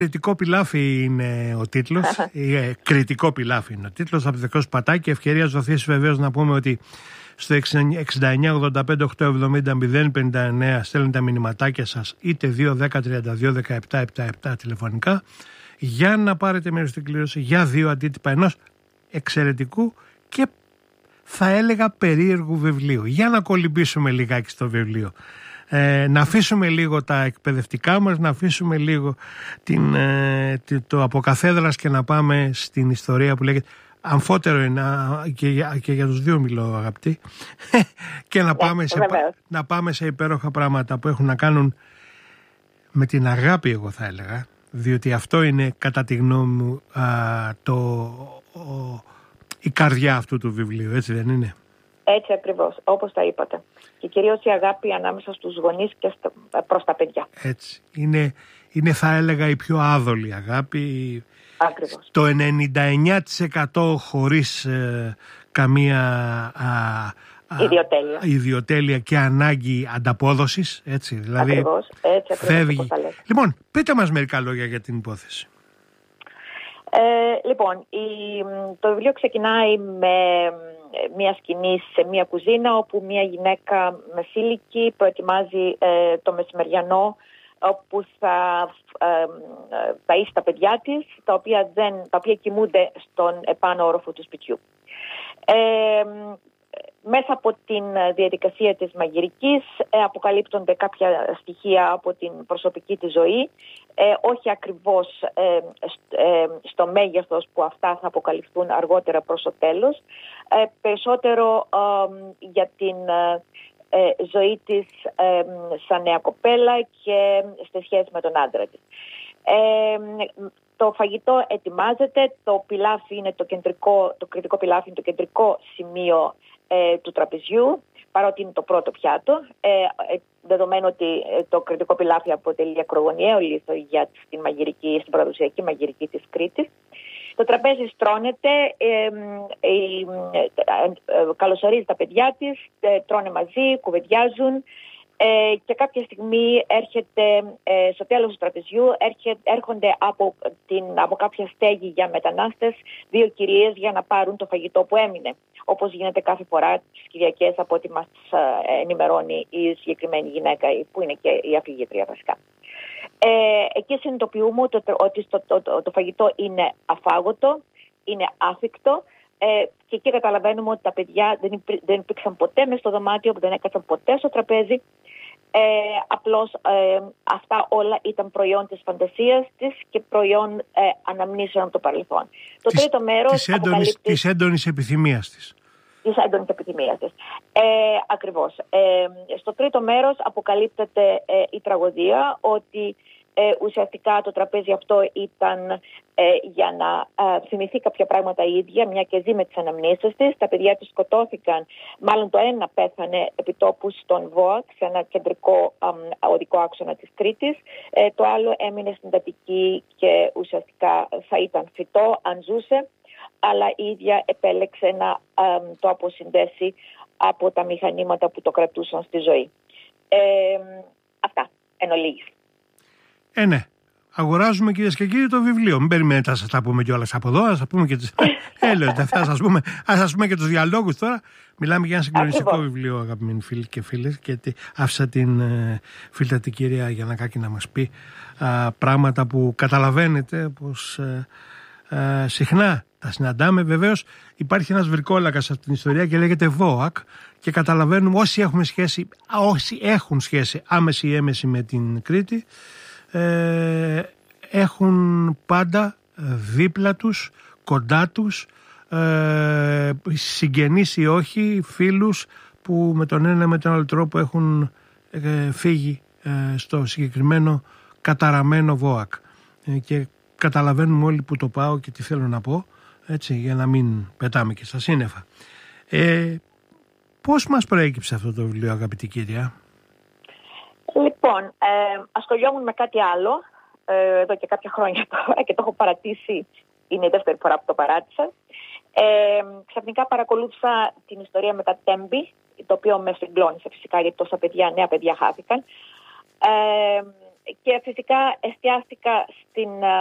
Κριτικό πιλάφι είναι ο τίτλος. Κριτικό πιλάφι είναι ο τίτλος. Από το δικό σου πατάκι. Ευκαιρία ζωθείς βεβαίως να πούμε ότι στο 69-85-870-059 στέλνετε τα μηνυματάκια σας, είτε 2-10-32-17-77 τηλεφωνικά, για να πάρετε μέρος στην κλήρωση για 2 αντίτυπα ενός εξαιρετικού και θα έλεγα περίεργου βιβλίου. Για να κολυμπήσουμε λιγάκι στο βιβλίο. Να αφήσουμε λίγο τα εκπαιδευτικά μας, να αφήσουμε λίγο το αποκαθέδρας και να πάμε στην ιστορία που λέγεται. Αμφότερο είναι και για τους δύο μιλώ, αγαπητοί, και να πάμε σε υπέροχα πράγματα που έχουν να κάνουν με την αγάπη, εγώ θα έλεγα, διότι αυτό είναι κατά τη γνώμη μου η καρδιά αυτού του βιβλίου, έτσι δεν είναι? Έτσι ακριβώς, όπως τα είπατε. Και κυρίως η αγάπη ανάμεσα στους γονείς και προς τα παιδιά. Έτσι. Είναι θα έλεγα η πιο άδολη αγάπη. Ακριβώς. Το 99% χωρίς καμία ιδιοτέλεια και ανάγκη ανταπόδοσης. Έτσι, δηλαδή ακριβώς, έτσι φεύγει. Λοιπόν, πείτε μας μερικά λόγια για την υπόθεση. Λοιπόν, το βιβλίο ξεκινάει με μια σκηνή σε μια κουζίνα όπου μια γυναίκα μεσήλικη προετοιμάζει το μεσημεριανό, όπου θα ταΐσει τα παιδιά της, τα οποία κοιμούνται στον επάνω όροφο του σπιτιού. Μέσα από την διαδικασία της μαγειρικής αποκαλύπτονται κάποια στοιχεία από την προσωπική της ζωή, όχι ακριβώς στο μέγεθος που αυτά θα αποκαλυφθούν αργότερα προς το τέλος, περισσότερο για την ζωή της σαν νέα κοπέλα και στη σχέση με τον άντρα της. Το φαγητό ετοιμάζεται, το πιλάφι είναι το κριτικό πιλάφι είναι το κεντρικό σημείο του τραπεζιού, παρότι είναι το πρώτο πιάτο, δεδομένου ότι το κριτικό πιλάφι αποτελεί ακρογωνιαίο λίθο για στην παραδοσιακή μαγειρική της Κρήτης. Το τραπέζι στρώνεται, καλωσορίζει τα παιδιά της, τρώνε μαζί, κουβεντιάζουν και κάποια στιγμή στο τέλος του τραπεζιού έρχονται από κάποια στέγη για μετανάστες 2 κυρίες για να πάρουν το φαγητό που έμεινε, όπως γίνεται κάθε φορά τις Κυριακές, από ό,τι μας ενημερώνει η συγκεκριμένη γυναίκα που είναι και η αφηγήτρια βασικά. Εκεί συνειδητοποιούμε ότι το φαγητό είναι αφάγωτο, είναι άφικτο, και εκεί καταλαβαίνουμε ότι τα παιδιά δεν υπήρξαν ποτέ μες στο δωμάτιο, δεν έκατσαν ποτέ στο τραπέζι. Απλώς αυτά όλα ήταν προϊόν της φαντασίας της και προϊόν αναμνήσεων από το παρελθόν. Το τρίτο μέρος της έντονης επιθυμίας της. Ακριβώς. Στο τρίτο μέρος αποκαλύπτεται η τραγωδία, ότι ουσιαστικά το τραπέζι αυτό ήταν για να θυμηθεί κάποια πράγματα η ίδια, μια και ζει με τις αναμνήσεις της. Τα παιδιά της σκοτώθηκαν, μάλλον το ένα πέθανε επιτόπου στον ΒΟΑΚ, σε ένα κεντρικό οδικό άξονα της Κρήτης. Το άλλο έμεινε στην Αττική και ουσιαστικά θα ήταν φυτό αν ζούσε, αλλά η ίδια επέλεξε να το αποσυνδέσει από τα μηχανήματα που το κρατούσαν στη ζωή. Αυτά εν ολίγης. Ναι. Αγοράζουμε, κυρίες και κύριοι, το βιβλίο. Μην περιμένετε να σας τα πούμε κιόλας από εδώ. Ας σας πούμε και ας πούμε και τους διαλόγους τώρα. Μιλάμε για ένα συγκλονιστικό βιβλίο, αγαπημένοι φίλοι και φίλες. Και άφησα την φίλτατη κυρία Γιαννακάκη να μας πει πράγματα που καταλαβαίνετε πως συχνά τα συναντάμε. Βεβαίως υπάρχει ένας βρικόλακας σε αυτήν την ιστορία και λέγεται ΒΟΑΚ, και καταλαβαίνουμε όσοι έχουν σχέση άμεση ή έμεση με την Κρήτη, έχουν πάντα δίπλα τους, κοντά τους, συγγενείς ή όχι, φίλους που με τον ένα με τον άλλο τρόπο έχουν φύγει στο συγκεκριμένο καταραμένο ΒΟΑΚ, και καταλαβαίνουμε όλοι που το πάω και τι θέλω να πω, έτσι, για να μην πετάμε και στα σύννεφα. Πώς μας προέκυψε αυτό το βιβλίο, αγαπητή κυρία? Λοιπόν, ασχολιόμουν με κάτι άλλο εδώ και κάποια χρόνια τώρα και το έχω παρατήσει, είναι η δεύτερη φορά που το παράτησα. Ξαφνικά παρακολούθησα την ιστορία με τα Τέμπη, το οποίο με συγκλώνησε φυσικά, γιατί τόσα νέα παιδιά χάθηκαν. και φυσικά εστιάστηκα στην